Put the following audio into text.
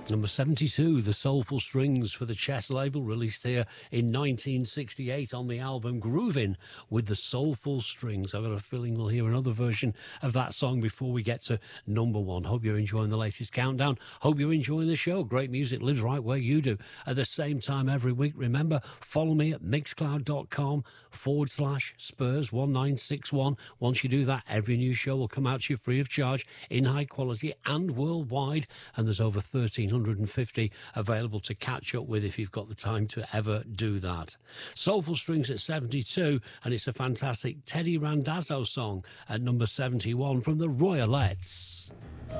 Number 72, The Soulful Strings for the Chess label, released here in 1968 on the album Groovin' with the Soulful Strings. I've got a feeling we'll hear another version of that song before we get to number one. Hope you're enjoying the latest countdown. Hope you're enjoying the show. Great music lives right where you do. At the same time every week, remember, follow me at mixcloud.com/Spurs1961. Once you do that, every new show will come out to you free of charge in high quality and worldwide. And there's over 1,350 available to catch up with if you've got the time to ever do that. Soulful Strings at 72, and it's a fantastic Teddy Randazzo song at number 71 from the Royalettes.